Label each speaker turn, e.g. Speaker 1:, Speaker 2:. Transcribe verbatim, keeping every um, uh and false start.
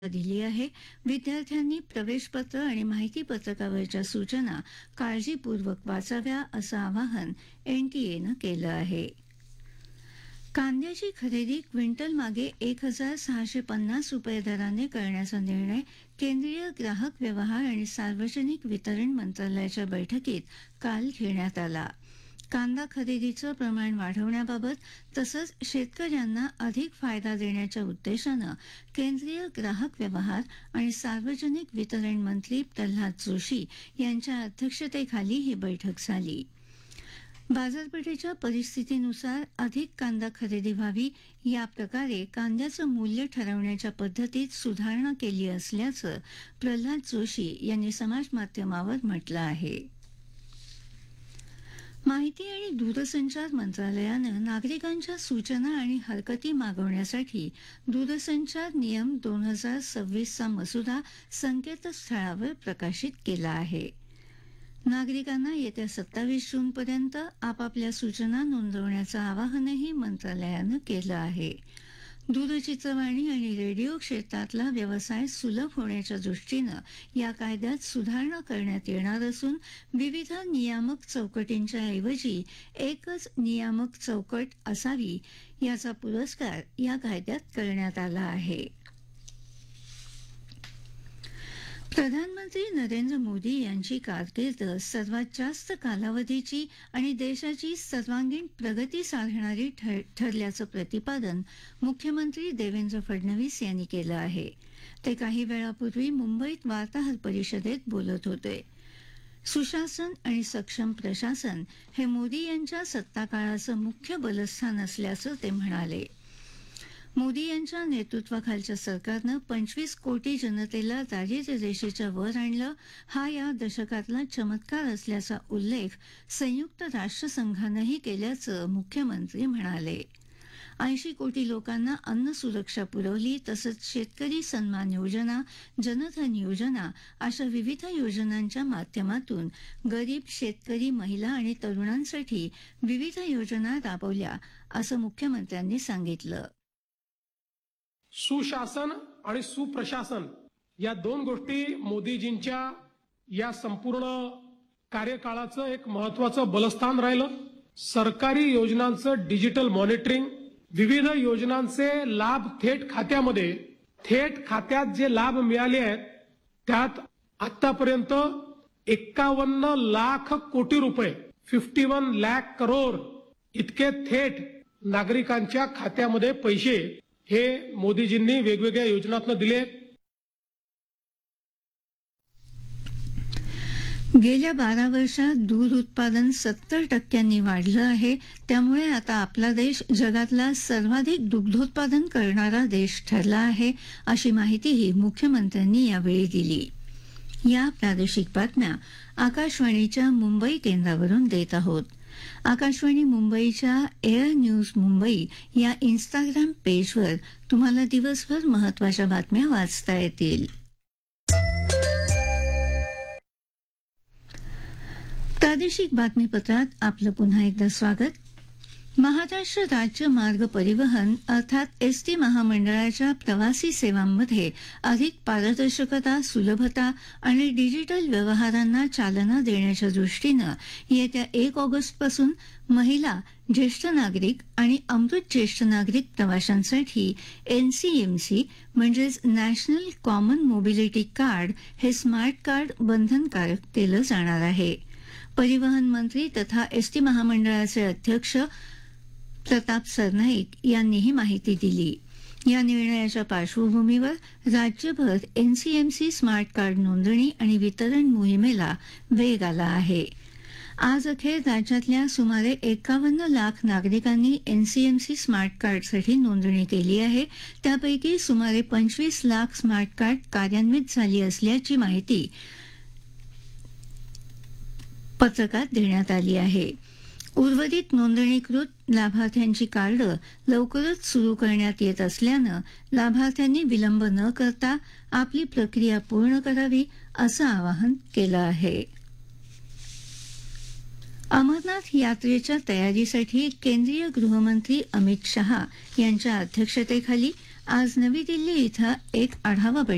Speaker 1: दिली आहे. विद्यार्थ्यांनी प्रवेशपत्र आणि माहिती पत्रकावरच्या सूचना काळजीपूर्वक वाचाव्या असं आवाहन एनटीएनं केलं आहे. कांद्याची खरेदी क्विंटल मागे एक हजार सहाशे पन्नास रुपये दराने करण्याचा निर्णय केंद्रीय ग्राहक व्यवहार आणि सार्वजनिक वितरण मंत्रालयाच्या बैठकीत काल घेण्यात आला. कांदा खरेदीचं प्रमाण वाढवण्याबाबत तसंच शेतकऱ्यांना अधिक फायदा देण्याच्या उद्देशानं केंद्रीय ग्राहक व्यवहार आणि सार्वजनिक वितरण मंत्री प्रल्हाद जोशी यांच्या अध्यक्षतेखाली ही बैठक झाली. बाजारपेठेच्या परिस्थितीनुसार अधिक कांदा खरेदी व्हावी या प्रकारे कांद्याचं मूल्य ठरवण्याच्या पद्धतीत सुधारणा केली असल्याचं प्रल्हाद जोशी यांनी समाजमाध्यमावर म्हटलं आहे. माहिती आणि दूरसंचार मंत्रालयानं नागरिकांच्या सूचना आणि हरकती मागवण्यासाठी दूरसंचार नियम दोन हजार सव्वीसचा मसुदा संकेतस्थळावर प्रकाशित केला आहे. नागरिकांना येत्या सत्तावीस जूनपर्यंत आपापल्या सूचना नोंदवण्याचं आवाहनही मंत्रालयानं केलं आहे. दूरचित्रवाणी आणि रेडिओ क्षेत्रातला व्यवसाय सुलभ होण्याच्या दृष्टीनं या कायद्यात सुधारणा करण्यात येणार असून विविध नियामक चौकटींच्या ऐवजी एकच नियामक चौकट असावी याचा पुरस्कार या कायद्यात करण्यात आला आहे. प्रधानमंत्री नरेंद्र मोदी यांची कारकीर्द सर्वात जास्त कालावधीची आणि देशाची सर्वांगीण प्रगती साधणारी ठरल्याचं प्रतिपादन मुख्यमंत्री देवेंद्र फडणवीस यांनी केलं आहे. ते काही वेळापूर्वी मुंबईत वार्ताहर परिषदेत बोलत होते. सुशासन आणि सक्षम प्रशासन हे मोदी यांच्या सत्ताकाळाचं मुख्य बलस्थान असल्याचं ते म्हणाले. मोदी यांच्या नेतृत्वाखालच्या सरकारनं पंचवीस कोटी जनतेला दारिद्र्य रेषेच्या वर आणलं हा या दशकातला चमत्कार असल्याचा उल्लेख संयुक्त राष्ट्रसंघानंही केल्याचं मुख्यमंत्री म्हणाले. ऐंशी कोटी लोकांना अन्न सुरक्षा पुरवली तसंच शेतकरी सन्मान योजना, जनधन योजना अशा विविध योजनांच्या माध्यमातून गरीब शेतकरी, महिला आणि तरुणांसाठी विविध योजना राबवल्या असं मुख्यमंत्र्यांनी सांगितलं.
Speaker 2: सुशासन आणि सुप्रशासन या दोन गोष्टी मोदीजींच्या या संपूर्ण कार्यकाळाचं एक महत्वाचं बलस्थान राहिलं. सरकारी योजनांचं डिजिटल मॉनिटरिंग, विविध योजनांचे लाभ थेट खात्यामध्ये, थेट खात्यात जे लाभ मिळाले आहेत त्यात आतापर्यंत एक्कावन्न लाख कोटी रुपये फिफ्टी वन लाख करोड इतके थेट नागरिकांच्या खात्यामध्ये पैसे हे मोदीजींनी वेगवेगळ्या योजनांतून दिले.
Speaker 1: गेल्या बारा वर्षात दूध उत्पादन सत्तर टक्क्यांनी वाढलं आहे. त्यामुळे आता आपला देश जगातला सर्वाधिक दुग्धोत्पादन करणारा देश ठरला आहे अशी माहितीही मुख्यमंत्र्यांनी यावेळी दिली. या प्रादेशिक बातम्या आकाशवाणीच्या मुंबई केंद्रावरून देत आहोत. आकाशवाणी मुंबईच्या एअर न्यूज मुंबई या इन्स्टाग्राम पेजवर तुम्हाला दिवसभर महत्त्वाच्या बातम्या वाचता येतील. प्रादेशिक बातमीपत्रात आपलं पुन्हा एकदा स्वागत. महाराष्ट्र राज्य मार्ग परिवहन अर्थात एसटी महामंडळाच्या प्रवासी सेवांमध्ये अधिक पारदर्शकता, सुलभता आणि डिजिटल व्यवहारांना चालना देण्याच्या दृष्टीनं येत्या एक ऑगस्टपासून महिला, ज्येष्ठ नागरिक आणि अमृत ज्येष्ठ नागरिक प्रवाशांसाठी एनसीएमसी म्हणजेच नॅशनल कॉमन मोबिलिटी कार्ड हे स्मार्ट कार्ड बंधनकारक केलं जाणार आहे. परिवहन मंत्री तथा एसटी महामंडळाचे अध्यक्ष प्रताप सरनाईक यांनी ही माहिती दिली. या निर्णयाच्या पार्श्वभूमीवर राज्यभर एनसीएमसी स्मार्ट कार्ड नोंदणी आणि वितरण मोहिमेला वेग आला आहे. आज अखेर राज्यातल्या सुमारे एकावन्न लाख नागरिकांनी एनसीएमसी स्मार्ट कार्डसाठी नोंदणी केली आहे. त्यापैकी सुमारे पंचवीस लाख स्मार्ट कार्ड कार्यान्वित झाली असल्याची माहिती पत्रकात देण्यात आली आहे. उर्वरित नोंदणीकृत लाभार्थ्यांची कार्ड लवकरच सुरू करण्यात येत असल्यानं लाभार्थ्यांनी विलंब न करता आपली प्रक्रिया पूर्ण करावी असं आवाहन केलं आहे. अमरनाथ यात्रेच्या तयारीसाठी केंद्रीय गृहमंत्री अमित शहा यांच्या अध्यक्षतेखाली आज नवी दिल्ली इथं एक आढावा बैठक